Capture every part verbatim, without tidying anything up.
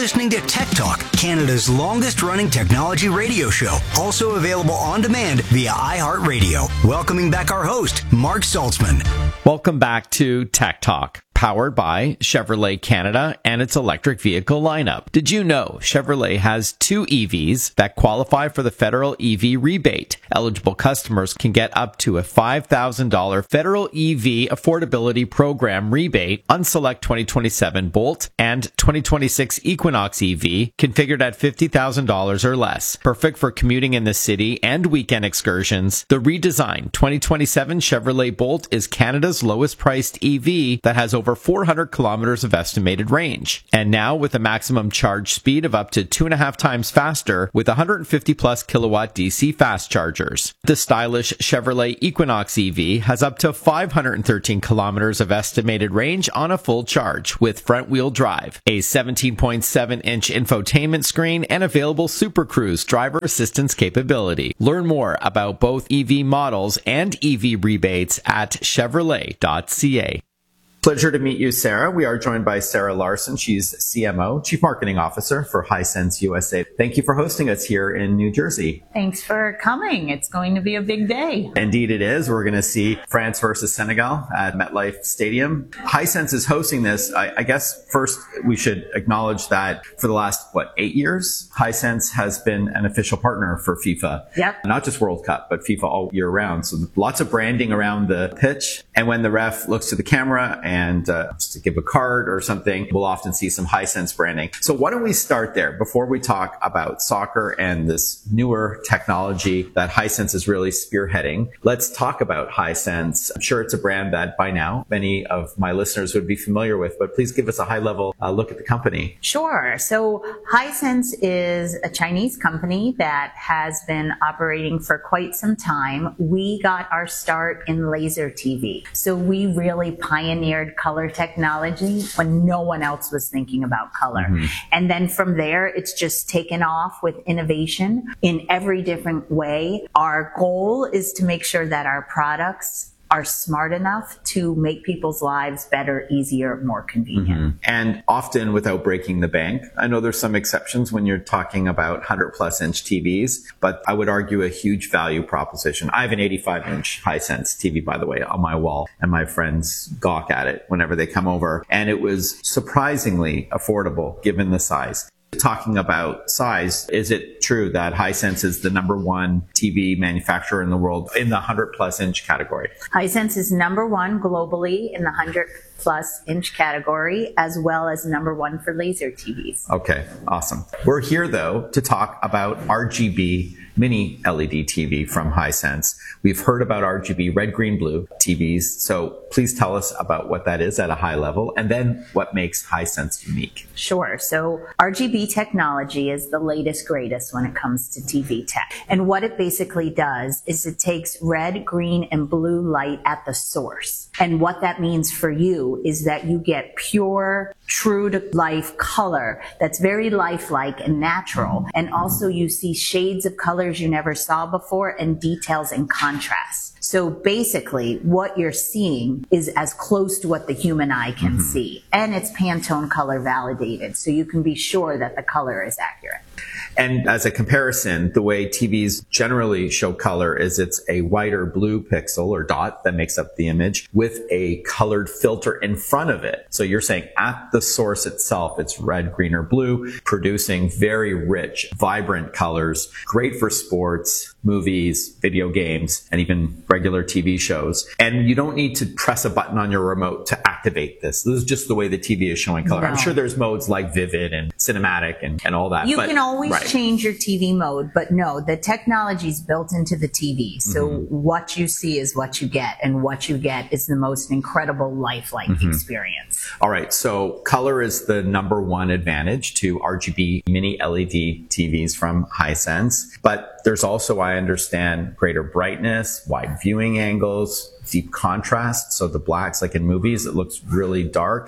listening to Tech Talk, Canada's longest-running technology radio show, also available on demand via iHeartRadio. Welcoming back our host, Mark Saltzman. Welcome back to Tech Talk, powered by Chevrolet Canada and its electric vehicle lineup. Did you know Chevrolet has two E Vs that qualify for the federal E V rebate? Eligible customers can get up to a five thousand dollars federal E V affordability program rebate on select twenty twenty-seven Bolt and twenty twenty-six Equinox E V configured at fifty thousand dollars or less. Perfect for commuting in the city and weekend excursions. The redesigned twenty twenty-seven Chevrolet Bolt is Canada's lowest priced E V that has over four hundred kilometers of estimated range. And now with a maximum charge speed of up to two and a half times faster with one hundred fifty plus kilowatt D C fast chargers. The stylish Chevrolet Equinox E V has up to five hundred thirteen kilometers of estimated range on a full charge with front wheel drive, a seventeen point seven inch infotainment screen, and available Super Cruise driver assistance capability. Learn more about both E V models and E V rebates at chevrolet dot c a. Pleasure to meet you, Sarah. We are joined by Sarah Larson. She's C M O, Chief Marketing Officer for Hisense U S A. Thank you for hosting us here in New Jersey. Thanks for coming. It's going to be a big day. Indeed it is. We're going to see France versus Senegal at MetLife Stadium. Hisense is hosting this. I, I guess first we should acknowledge that for the last, what, eight years, Hisense has been an official partner for FIFA. Yep. Not just World Cup, but FIFA all year round. So lots of branding around the pitch. And when the ref looks to the camera and And uh, just to give a card or something, we'll often see some Hisense branding. So why don't we start there before we talk about soccer and this newer technology that Hisense is really spearheading. Let's talk about Hisense. I'm sure it's a brand that by now many of my listeners would be familiar with, but please give us a high-level uh, look at the company. Sure. So Hisense is a Chinese company that has been operating for quite some time. We got our start in laser T V. So we really pioneered color technology when no one else was thinking about color. Mm-hmm. And then from there, it's just taken off with innovation in every different way. Our goal is to make sure that our products are smart enough to make people's lives better, easier, more convenient. Mm-hmm. And often without breaking the bank. I know there's some exceptions when you're talking about one hundred plus inch T Vs, but I would argue a huge value proposition. I have an eighty-five inch Hisense T V, by the way, on my wall, and my friends gawk at it whenever they come over. And it was surprisingly affordable given the size. Talking about size, is it true that Hisense is the number one T V manufacturer in the world in the one hundred plus inch category? Hisense is number one globally in the one hundred plus inch category, as well as number one for laser T Vs. Okay, awesome. We're here though to talk about R G B mini L E D T V from Hisense. We've heard about R G B red, green, blue T Vs. So please tell us about what that is at a high level and then what makes Hisense unique. Sure. So R G B technology is the latest, greatest when it comes to T V tech. And what it basically does is it takes red, green, and blue light at the source. And what that means for you is that you get pure, true to life color that's very lifelike and natural. And also you see shades of colors you never saw before and details and contrast. So basically what you're seeing is as close to what the human eye can mm-hmm. see. And it's Pantone color validated, so you can be sure that the color is accurate. And as a comparison, the way T Vs generally show color is it's a whiter blue pixel or dot that makes up the image with a colored filter in front of it. So you're saying at the source itself, it's red, green, or blue, producing very rich, vibrant colors, great for sports, movies, video games, and even regular T V shows. And you don't need to press a button on your remote to activate this. This is just the way the T V is showing color. No. I'm sure there's modes like vivid and cinematic and, and all that. You but, can always right. change your T V mode, but no, the technology is built into the T V. So mm-hmm. what you see is what you get, and what you get is the most incredible lifelike mm-hmm. experience. All right, so color is the number one advantage to R G B mini L E D T Vs from Hisense, but there's also, I understand, greater brightness, wide viewing angles, deep contrast. So the blacks, like in movies, it looks really dark, and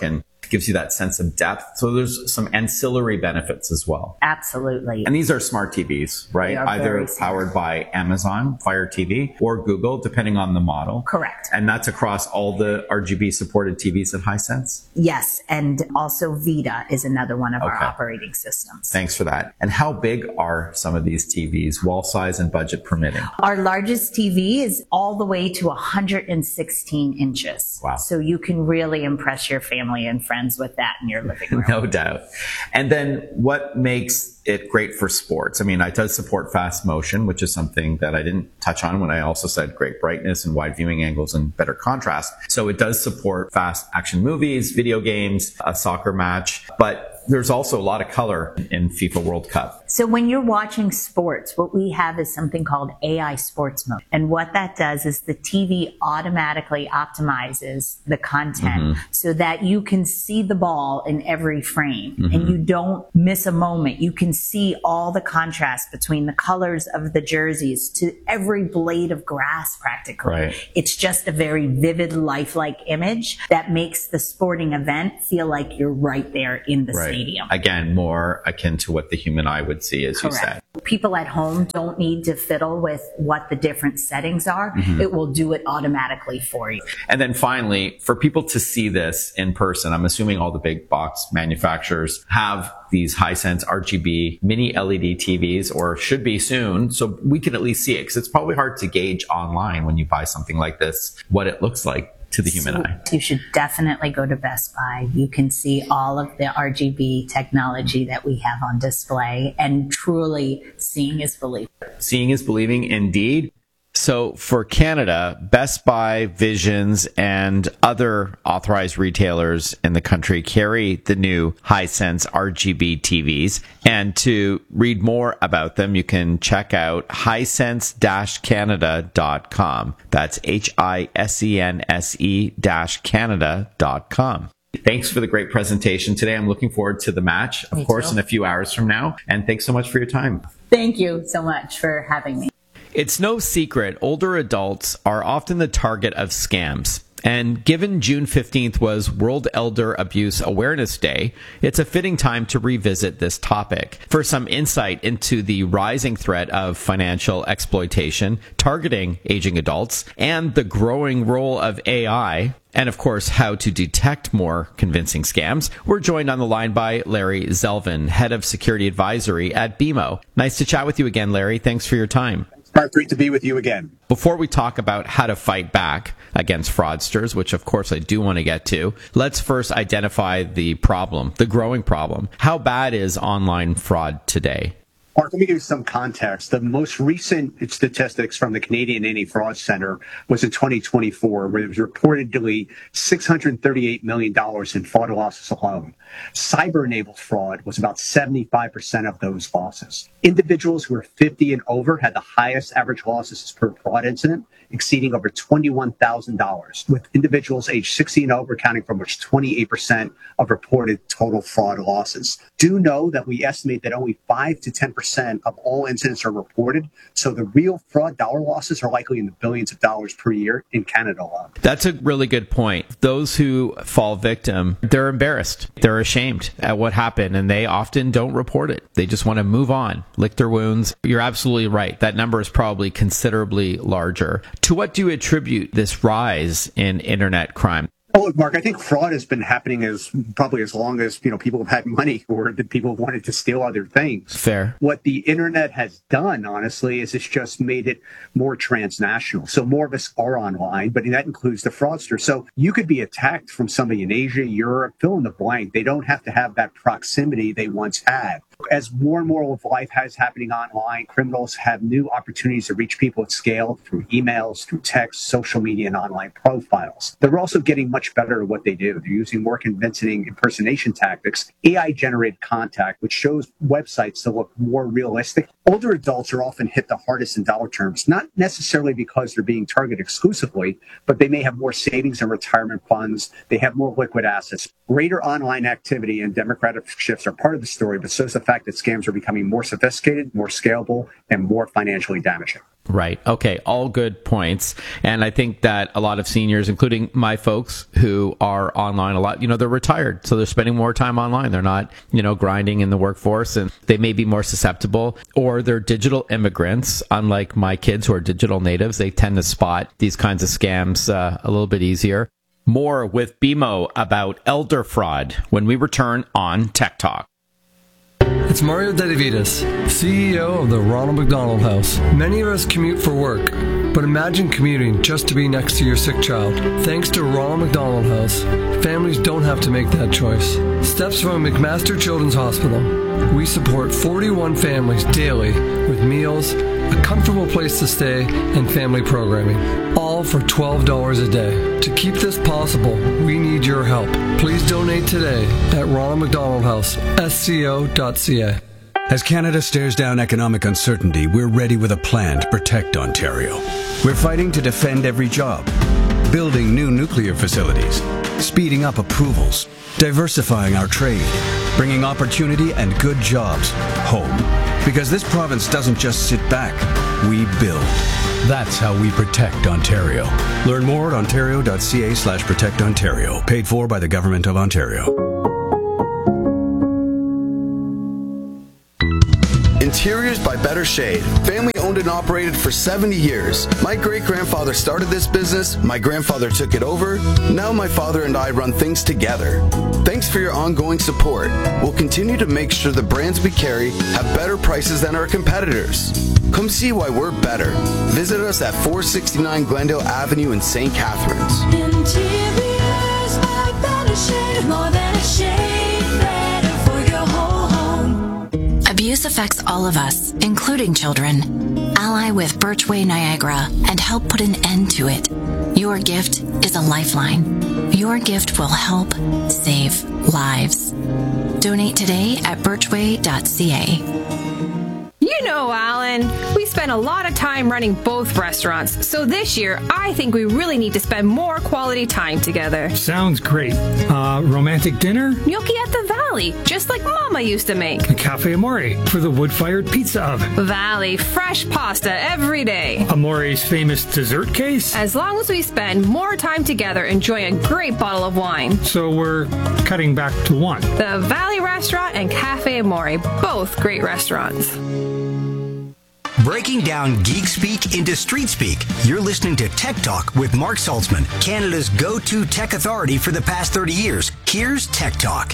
gives you that sense of depth. So there's some ancillary benefits as well. Absolutely. And these are smart T Vs, right? Either powered by Amazon Fire T V or Google, depending on the model. Correct. And that's across all the R G B supported T Vs at Hisense? Yes. And also Vita is another one of Okay. our operating systems. Thanks for that. And how big are some of these T Vs, wall size and budget permitting? Our largest T V is all the way to one hundred sixteen inches. Wow. So you can really impress your family and friends with that in your living room. No doubt. And then what makes it great for sports? I mean, it does support fast motion, which is something that I didn't touch on when I also said great brightness and wide viewing angles and better contrast. So it does support fast action movies, video games, a soccer match, but there's also a lot of color in FIFA World Cup. So when you're watching sports, what we have is something called A I Sports Mode. And what that does is the T V automatically optimizes the content mm-hmm. so that you can see the ball in every frame mm-hmm. and you don't miss a moment. You can see all the contrast between the colors of the jerseys to every blade of grass practically. Right. It's just a very vivid, lifelike image that makes the sporting event feel like you're right there in the right. stadium. Again, more akin to what the human eye would see, as Correct. You said. People at home don't need to fiddle with what the different settings are. Mm-hmm. It will do it automatically for you. And then finally, for people to see this in person, I'm assuming all the big box manufacturers have these Hisense R G B mini L E D T Vs, or should be soon, so we can at least see it, because it's probably hard to gauge online when you buy something like this, what it looks like to the human so eye. You should definitely go to Best Buy. You can see all of the R G B technology that we have on display, and truly seeing is believing. Seeing is believing indeed. So for Canada, Best Buy, Visions, and other authorized retailers in the country carry the new Hisense R G B T Vs. And to read more about them, you can check out hisense dash canada dot com. That's H I S E N S E dash Canada dot com. Thanks for the great presentation today. I'm looking forward to the match, of Me course, too. in a few hours from now. And thanks so much for your time. Thank you so much for having me. It's no secret older adults are often the target of scams. And given June fifteenth was World Elder Abuse Awareness Day, it's a fitting time to revisit this topic. For some insight into the rising threat of financial exploitation targeting aging adults and the growing role of A I, and of course, how to detect more convincing scams, we're joined on the line by Larry Zelvin, Head of Security Advisory at B M O. Nice to chat with you again, Larry. Thanks for your time. Mark, great to be with you again. Before we talk about how to fight back against fraudsters, which of course I do want to get to, let's first identify the problem, the growing problem. How bad is online fraud today? Mark, let me give you some context. The most recent statistics from the Canadian Anti-Fraud Center was in twenty twenty-four, where there was reportedly six hundred thirty-eight million dollars in fraud losses alone. Cyber-enabled fraud was about seventy-five percent of those losses. Individuals who were fifty and over had the highest average losses per fraud incident, exceeding over twenty-one thousand dollars, with individuals aged sixty and over accounting for almost twenty-eight percent of reported total fraud losses. Do know that we estimate that only five to ten percent of all incidents are reported, so the real fraud dollar losses are likely in the billions of dollars per year in Canada alone. That's a really good point. Those who fall victim, they're embarrassed. They're ashamed at what happened, and they often don't report it. They just want to move on, lick their wounds. You're absolutely right. That number is probably considerably larger. To what do you attribute this rise in internet crime? Oh, look, Mark, I think fraud has been happening as probably as long as, you know, people have had money or that people have wanted to steal other things. Fair. What the internet has done, honestly, is it's just made it more transnational. So more of us are online, but that includes the fraudster. So you could be attacked from somebody in Asia, Europe, fill in the blank. They don't have to have that proximity they once had. As more and more of life has happening online, criminals have new opportunities to reach people at scale through emails, through text, social media, and online profiles. They're also getting much better at what they do. They're using more convincing impersonation tactics, A I-generated contact, which shows websites to look more realistic. Older adults are often hit the hardest in dollar terms, not necessarily because they're being targeted exclusively, but they may have more savings and retirement funds. They have more liquid assets. Greater online activity and demographic shifts are part of the story, but so is the fact fact that scams are becoming more sophisticated, more scalable, and more financially damaging. Right. Okay. All good points. And I think that a lot of seniors, including my folks who are online a lot, you know, they're retired. So they're spending more time online. They're not, you know, grinding in the workforce, and they may be more susceptible, or they're digital immigrants. Unlike my kids who are digital natives, they tend to spot these kinds of scams uh, a little bit easier. More with B M O about elder fraud when we return on Tech Talk. It's Mario Dedivitas, C E O of the Ronald McDonald House. Many of us commute for work, but imagine commuting just to be next to your sick child. Thanks to Ronald McDonald House, families don't have to make that choice. Steps from McMaster Children's Hospital. We support forty-one families daily with meals, a comfortable place to stay, and family programming, all for twelve dollars a day. To keep this possible, we need your help. Please donate today at Ronald McDonald House, S C O dot C A. As Canada stares down economic uncertainty, we're ready with a plan to protect Ontario. We're fighting to defend every job, building new nuclear facilities, speeding up approvals, diversifying our trade, bringing opportunity and good jobs home. Because this province doesn't just sit back, we build. That's how we protect Ontario. Learn more at ontario dot c a slash protect ontario. Paid for by the Government of Ontario. Interiors by Better Shade. Family owned and operated for seventy years. My great-grandfather started this business, my grandfather took it over, now my father and I run things together. Thanks for your ongoing support. We'll continue to make sure the brands we carry have better prices than our competitors. Come see why we're better. Visit us at four sixty-nine Glendale Avenue in Saint Catharines. Interiors by Better Shade, more than a shade, better for your whole home. Abuse affects all of us, including children. Ally with Birchway Niagara and help put an end to it. Your gift is a lifeline. Your gift will help save lives. Donate today at birchway dot c a. You know, Alan, we spend a lot of time running both restaurants, so this year I think we really need to spend more quality time together. Sounds great. Uh, romantic dinner? Gnocchi at the Valley, just like Mama used to make. A Cafe Amore for the wood-fired pizza oven. Valley, fresh pasta every day. Amore's famous dessert case? As long as we spend more time together enjoying a great bottle of wine. So we're cutting back to one. The Valley Restaurant and Cafe Amore, both great restaurants. Breaking down geek speak into street speak, you're listening to Tech Talk with Mark Saltzman, Canada's go-to tech authority for the past thirty years. Here's Tech Talk.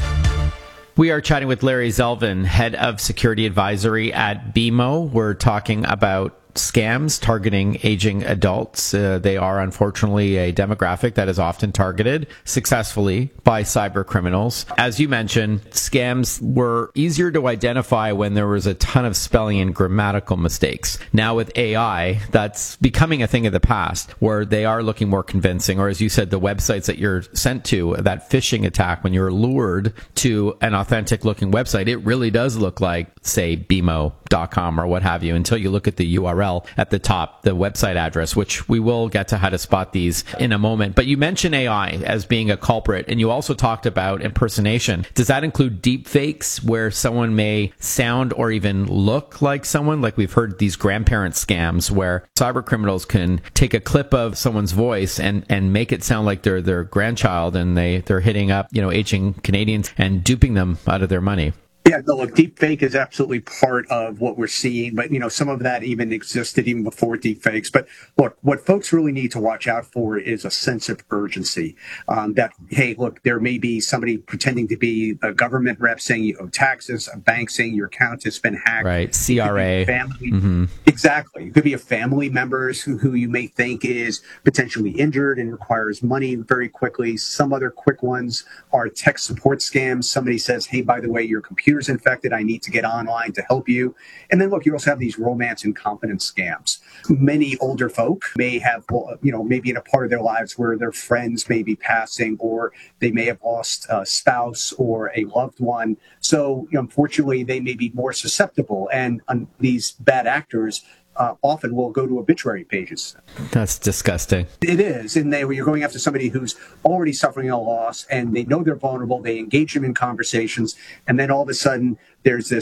We are chatting with Larry Zelvin, Head of Security Advisory at B M O. We're talking about scams targeting aging adults. Uh, they are unfortunately a demographic that is often targeted successfully by cyber criminals. As you mentioned, scams were easier to identify when there was a ton of spelling and grammatical mistakes. Now with A I, that's becoming a thing of the past, where they are looking more convincing, or as you said, the websites that you're sent to, that phishing attack, when you're lured to an authentic looking website, it really does look like, say, B M O dot com or what have you, until you look at the U R L at the top, the website address, which we will get to how to spot these in a moment. But you mentioned A I as being a culprit, and you also talked about impersonation. Does that include deep fakes, where someone may sound or even look like someone? Like we've heard these grandparent scams where cyber criminals can take a clip of someone's voice and, and make it sound like they're their grandchild, and they, they're hitting up, you know, aging Canadians and duping them out of their money. Yeah, no, look, deep fake is absolutely part of what we're seeing, but, you know, some of that even existed even before deep fakes. But look, what folks really need to watch out for is a sense of urgency. Um, that, hey, look, there may be somebody pretending to be a government rep saying you owe taxes, a bank saying your account has been hacked. Right, C R A. Family. Mm-hmm. Exactly. It could be a family member who, who you may think is potentially injured and requires money very quickly. Some other quick ones are tech support scams. Somebody says, hey, by the way, your computer infected, I need to get online to help you. And then look, you also have these romance and confidence scams. Many older folk may have, you know, maybe in a part of their lives where their friends may be passing, or they may have lost a spouse or a loved one. So, you know, unfortunately, they may be more susceptible, and um, these bad actors Uh, often will go to obituary pages. That's disgusting. It is. And they, you're going after somebody who's already suffering a loss, and they know they're vulnerable. They engage them in conversations. And then all of a sudden, there's this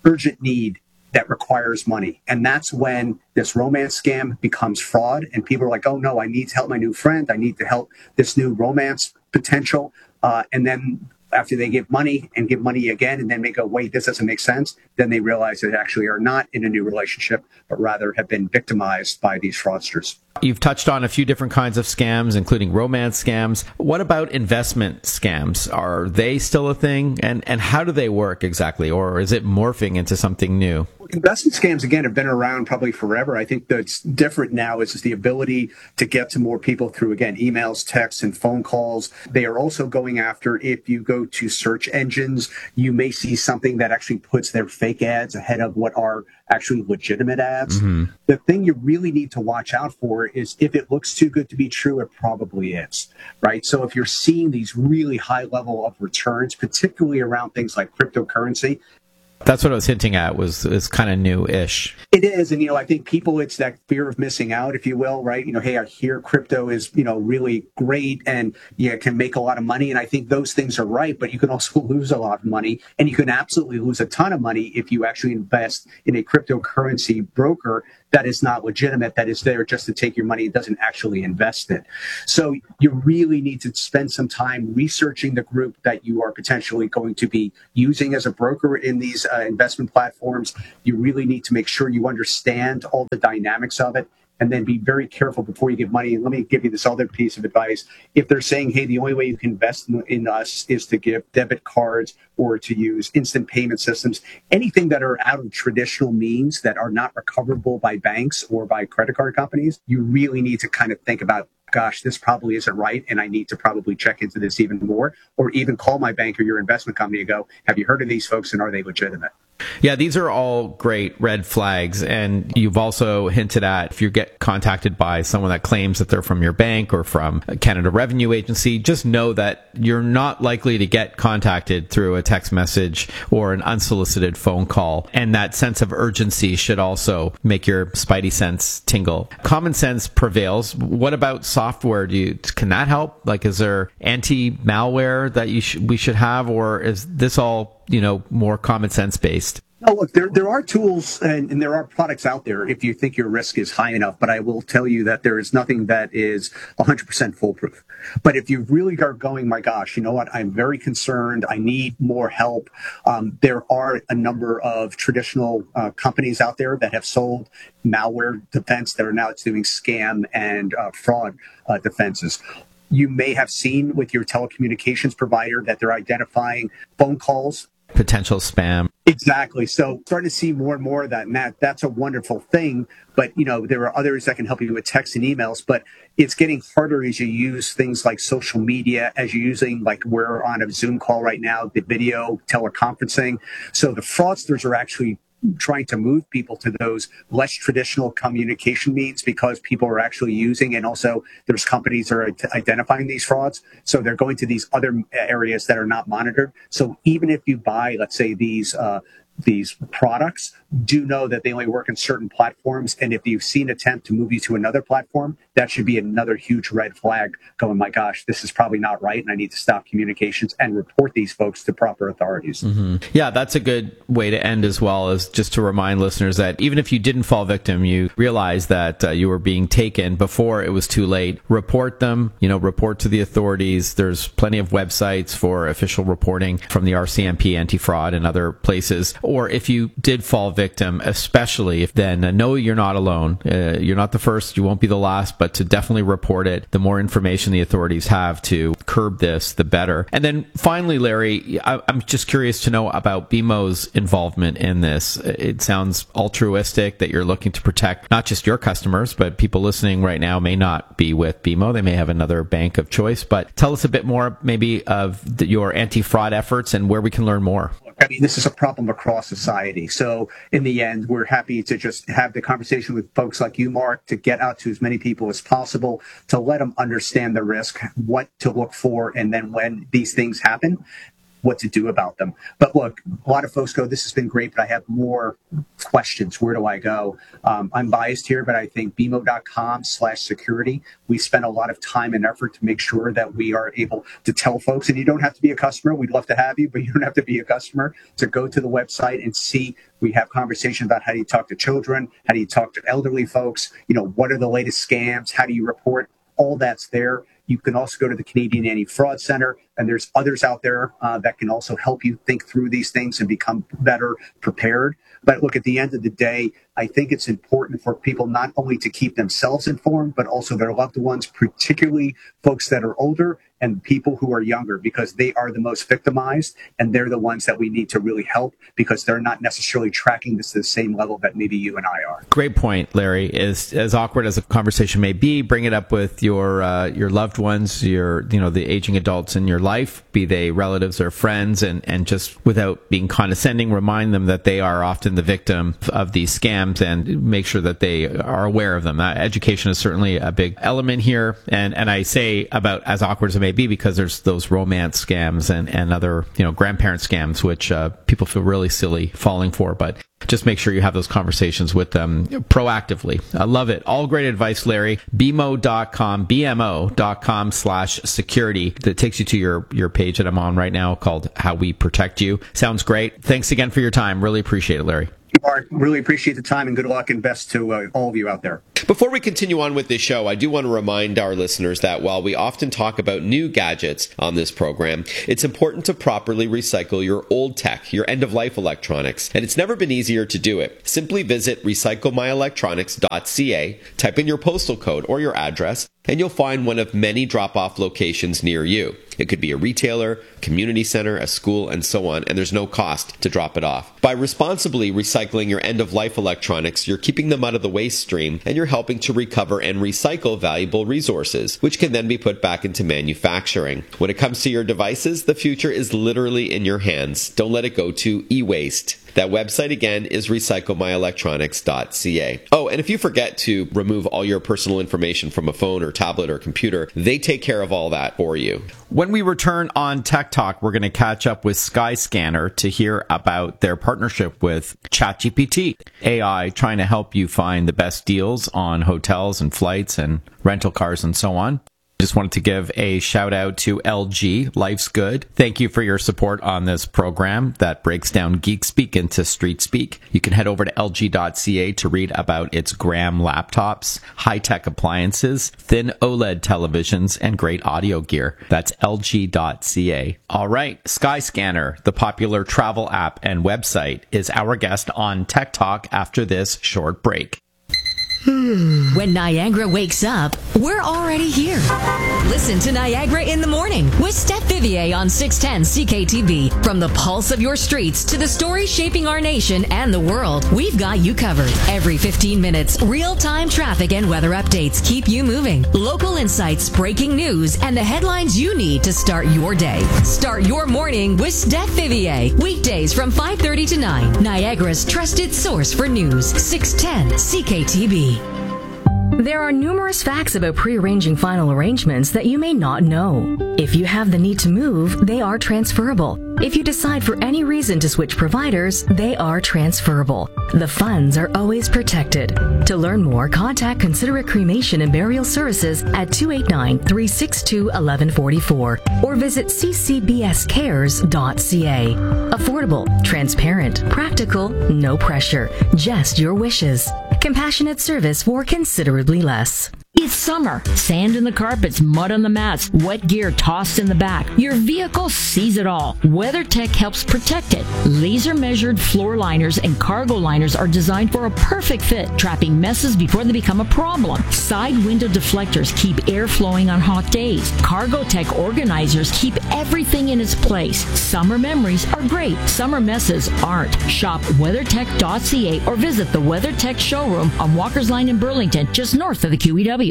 urgent need that requires money. And that's when this romance scam becomes fraud. And people are like, oh, no, I need to help my new friend. I need to help this new romance potential. Uh, and then after they give money and give money again, and then they go, wait, this doesn't make sense, then they realize they actually are not in a new relationship, but rather have been victimized by these fraudsters. You've touched on a few different kinds of scams, including romance scams. What about investment scams? Are they still a thing? And and how do they work exactly? Or is it morphing into something new? Investment scams, again, have been around probably forever. I think that's different now is, is the ability to get to more people through, again, emails, texts, and phone calls. They are also going after, if you go to search engines, you may see something that actually puts their fake ads ahead of what are actually legitimate ads. Mm-hmm. The thing you really need to watch out for is if it looks too good to be true, it probably is, right? So if you're seeing these really high level of returns, particularly around things like cryptocurrency, that's what I was hinting at, was is kind of new-ish. It is. And, you know, I think people, it's that fear of missing out, if you will, right? You know, hey, I hear crypto is, you know, really great and you can make a lot of money. And I think those things are right, but you can also lose a lot of money, and you can absolutely lose a ton of money if you actually invest in a cryptocurrency broker that is not legitimate, that is there just to take your money and doesn't actually invest it. So you really need to spend some time researching the group that you are potentially going to be using as a broker in these uh, investment platforms. You really need to make sure you understand all the dynamics of it, and then be very careful before you give money. And let me give you this other piece of advice. If they're saying, hey, the only way you can invest in, in us is to give debit cards or to use instant payment systems, anything that are out of traditional means that are not recoverable by banks or by credit card companies, you really need to kind of think about, gosh, this probably isn't right, and I need to probably check into this even more, or even call my bank or your investment company and go, have you heard of these folks, and are they legitimate? Yeah, these are all great red flags. And you've also hinted at, if you get contacted by someone that claims that they're from your bank or from a Canada Revenue Agency, just know that you're not likely to get contacted through a text message or an unsolicited phone call. And that sense of urgency should also make your spidey sense tingle. Common sense prevails. What about software? Do you, can that help? Like, is there anti-malware that you sh- we should have, or is this all, you know, more common sense based? Oh, look, there there are tools and, and there are products out there if you think your risk is high enough, but I will tell you that there is nothing that is one hundred percent foolproof. But if you really are going, my gosh, you know what, I'm very concerned, I need more help, um, there are a number of traditional uh, companies out there that have sold malware defense that are now doing scam and uh, fraud uh, defenses. You may have seen with your telecommunications provider that they're identifying phone calls, potential spam. Exactly. So starting to see more and more of that, and that, that's a wonderful thing. But, you know, there are others that can help you with text and emails, but it's getting harder as you use things like social media, as you're using, like we're on a Zoom call right now, the video teleconferencing. So the fraudsters are actually trying to move people to those less traditional communication means because people are actually using, and also there's companies that are identifying these frauds. So they're going to these other areas that are not monitored. So even if you buy, let's say, these uh, these products, do know that they only work in certain platforms. And if you've seen an attempt to move you to another platform, that should be another huge red flag going, my gosh, this is probably not right, and I need to stop communications and report these folks to proper authorities. Mm-hmm. Yeah, that's a good way to end as well, is just to remind listeners that even if you didn't fall victim, you realize that uh, you were being taken before it was too late. Report them, you know, report to the authorities. There's plenty of websites for official reporting from the R C M P, anti-fraud, and other places. Or if you did fall victim, especially if then uh, know you're not alone. Uh, you're not the first, you won't be the last, but to definitely report it. The more information the authorities have to curb this, the better. And then finally, Larry, I, I'm just curious to know about B M O's involvement in this. It sounds altruistic that you're looking to protect not just your customers, but people listening right now may not be with B M O. They may have another bank of choice. But tell us a bit more maybe of the, your anti-fraud efforts and where we can learn more. I mean, this is a problem across society. So in the end, we're happy to just have the conversation with folks like you, Mark, to get out to as many people as possible, to let them understand the risk, what to look for, and then when these things happen, what to do about them. But look, a lot of folks go, this has been great, but I have more questions. Where do I go? Um, I'm biased here, but I think B M O dot com slash security. We spend a lot of time and effort to make sure that we are able to tell folks, and you don't have to be a customer. We'd love to have you, but you don't have to be a customer to go to the website and see. We have conversations about how do you talk to children? How do you talk to elderly folks? You know, what are the latest scams? How do you report? All that's there. You can also go to the Canadian Anti-Fraud Center, and there's others out there uh, that can also help you think through these things and become better prepared. But look, at the end of the day, I think it's important for people not only to keep themselves informed, but also their loved ones, particularly folks that are older and people who are younger, because they are the most victimized, and they're the ones that we need to really help because they're not necessarily tracking this to the same level that maybe you and I are. Great point, Larry. Is as awkward as a conversation may be, bring it up with your uh, your loved ones, your you know the aging adults in your life, be they relatives or friends, and and just without being condescending, remind them that they are often the victim of these scams, and make sure that they are aware of them. Uh, education is certainly a big element here, and and I say about as awkward as it may be because there's those romance scams and and other you know grandparent scams which uh, people feel really silly falling for, but just make sure you have those conversations with them proactively. I love it. All great advice, Larry. B M O dot com, B M O dot com slash security. That takes you to your, your page that I'm on right now called How We Protect You. Sounds great. Thanks again for your time. Really appreciate it, Larry. Mark, really appreciate the time, and good luck and best to uh, all of you out there. Before we continue on with this show, I do want to remind our listeners that while we often talk about new gadgets on this program, it's important to properly recycle your old tech, your end-of-life electronics, and it's never been easier to do it. Simply visit recycle my electronics dot c a, type in your postal code or your address, and you'll find one of many drop-off locations near you. It could be a retailer, community center, a school, and so on, and there's no cost to drop it off. By responsibly recycling your end-of-life electronics, you're keeping them out of the waste stream, and you're helping to recover and recycle valuable resources, which can then be put back into manufacturing. When it comes to your devices, the future is literally in your hands. Don't let it go to e-waste. That website again is recycle my electronics dot c a. Oh, and if you forget to remove all your personal information from a phone or tablet or computer, they take care of all that for you. When we return on Tech Talk, we're going to catch up with Skyscanner to hear about their partnership with ChatGPT, A I trying to help you find the best deals on hotels and flights and rental cars and so on. Just wanted to give a shout out to L G, Life's Good. Thank you for your support on this program that breaks down geek speak into street speak. You can head over to L G dot c a to read about its Gram laptops, high-tech appliances, thin OLED televisions, and great audio gear. That's L G dot c a. All right, Skyscanner, the popular travel app and website, is our guest on Tech Talk after this short break. When Niagara wakes up, we're already here. Listen to Niagara in the Morning with Steph Vivier on six ten C K T V. From the pulse of your streets to the stories shaping our nation and the world, we've got you covered. Every fifteen minutes, real-time traffic and weather updates keep you moving. Local insights, breaking news, and the headlines you need to start your day. Start your morning with Steph Vivier. Weekdays from five thirty to nine. Niagara's trusted source for news. six ten C K T V. There are numerous facts about pre-arranging final arrangements that you may not know. If you have the need to move, they are transferable. If you decide for any reason to switch providers, they are transferable. The funds are always protected. To learn more, contact Considerate Cremation and Burial Services at two eight nine, three six two, one one four four or visit c c b s cares dot c a. Affordable, transparent, practical, no pressure, just your wishes. Compassionate service for considerably less. It's summer. Sand in the carpets, mud on the mats, wet gear tossed in the back. Your vehicle sees it all. WeatherTech helps protect it. Laser-measured floor liners and cargo liners are designed for a perfect fit, trapping messes before they become a problem. Side window deflectors keep air flowing on hot days. CargoTech organizers keep everything in its place. Summer memories are great. Summer messes aren't. Shop weathertech dot c a or visit the WeatherTech showroom on Walker's Line in Burlington, just north of the Q E W.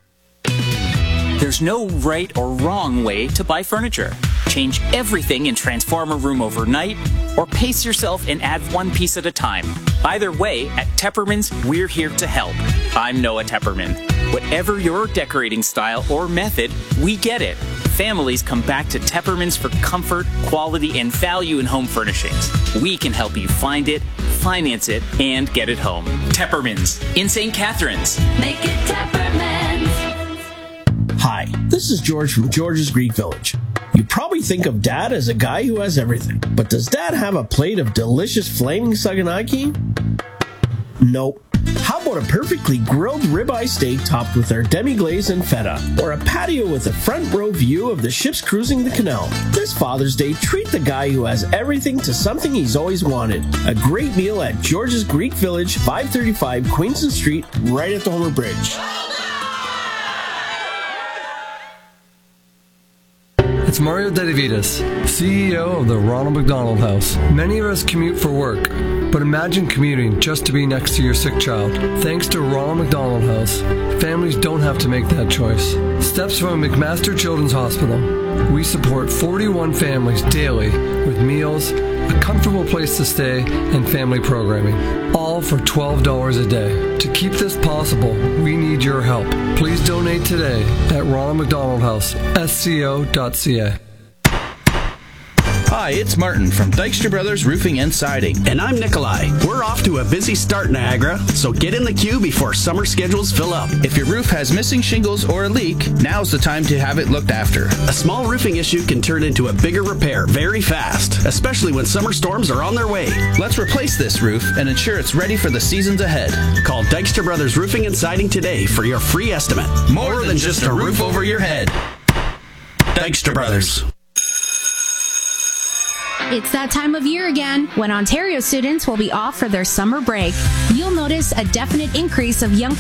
There's no right or wrong way to buy furniture. Change everything and transform a room overnight, or pace yourself and add one piece at a time. Either way, at Tepperman's, we're here to help. I'm Noah Tepperman. Whatever your decorating style or method, we get it. families come back to Tepperman's for comfort, quality, and value in home furnishings. We can help you find it, finance it, and get it home. Tepperman's in Saint Catharines. Make it Tepperman's. Hi, this is George from George's Greek Village. You probably think of Dad as a guy who has everything, but does Dad have a plate of delicious flaming saganaki? Nope. How about a perfectly grilled ribeye steak topped with our demi-glaze and feta? Or a patio with a front row view of the ships cruising the canal? This Father's Day, treat the guy who has everything to something he's always wanted. A great meal at George's Greek Village, five thirty-five Queenston Street, right at the Homer Bridge. It's Mario Dedivitas, C E O of the Ronald McDonald House. Many of us commute for work, but imagine commuting just to be next to your sick child. Thanks to Ronald McDonald House, families don't have to make that choice. Steps from McMaster Children's Hospital. We support forty-one families daily with meals, a comfortable place to stay, and family programming, all for twelve dollars a day. To keep this possible, we need your help. Please donate today at Ronald McDonald House, S C O dot C A. Hi, it's Martin from Dykstra Brothers Roofing and Siding. And I'm Nikolai. We're off to a busy start, Niagara, so get in the queue before summer schedules fill up. If your roof has missing shingles or a leak, now's the time to have it looked after. A small roofing issue can turn into a bigger repair very fast, especially when summer storms are on their way. Let's replace this roof and ensure it's ready for the seasons ahead. Call Dykstra Brothers Roofing and Siding today for your free estimate. More, More than, than just a roof over your head. Dykstra Brothers. It's that time of year again when Ontario students will be off for their summer break. You'll notice a definite increase of young